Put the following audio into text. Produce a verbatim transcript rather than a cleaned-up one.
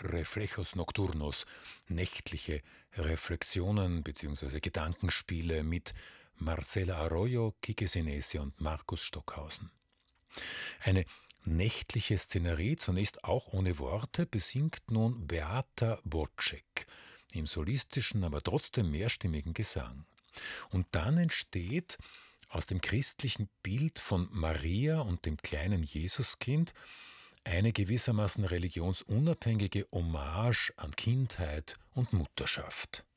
Reflejos Nocturnos, nächtliche Reflexionen bzw. Gedankenspiele mit Marcela Arroyo, Kike Senesi und Markus Stockhausen. Eine nächtliche Szenerie, zunächst auch ohne Worte, besingt nun Beata Boczek im solistischen, aber trotzdem mehrstimmigen Gesang. Und dann entsteht aus dem christlichen Bild von Maria und dem kleinen Jesuskind eine gewissermaßen religionsunabhängige Hommage an Kindheit und Mutterschaft.